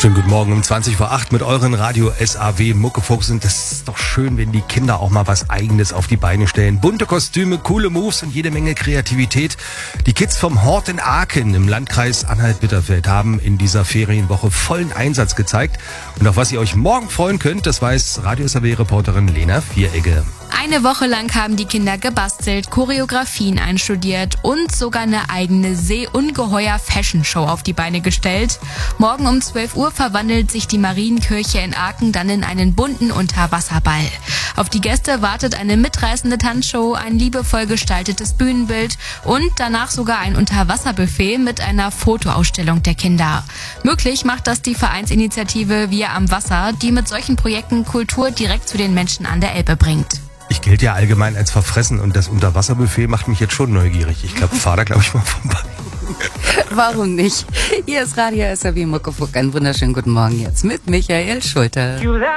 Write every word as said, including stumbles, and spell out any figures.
Schönen guten Morgen um zwanzig vor acht mit euren Radio S A W Muckefuchs. Und das ist doch schön, wenn die Kinder auch mal was Eigenes auf die Beine stellen. Bunte Kostüme, coole Moves und jede Menge Kreativität. Die Kids vom Hort in Aken im Landkreis Anhalt-Bitterfeld haben in dieser Ferienwoche vollen Einsatz gezeigt. Und auf was ihr euch morgen freuen könnt, das weiß Radio S A W-Reporterin Lena Vieregge. Eine Woche lang haben die Kinder gebastelt, Choreografien einstudiert und sogar eine eigene Seeungeheuer-Fashion-Show auf die Beine gestellt. Morgen um zwölf Uhr verwandelt sich die Marienkirche in Aken dann in einen bunten Unterwasserball. Auf die Gäste wartet eine mitreißende Tanzshow, ein liebevoll gestaltetes Bühnenbild und danach sogar ein Unterwasserbuffet mit einer Fotoausstellung der Kinder. Möglich macht das die Vereinsinitiative Wir am Wasser, die mit solchen Projekten Kultur direkt zu den Menschen an der Elbe bringt. Ich gelte ja allgemein als verfressen und das Unterwasserbuffet macht mich jetzt schon neugierig. Ich glaube, fahr da, glaube ich, mal vorbei. Warum nicht? Hier ist Radio S A W Muckefuck. Einen wunderschönen guten Morgen jetzt mit Michael Schulte.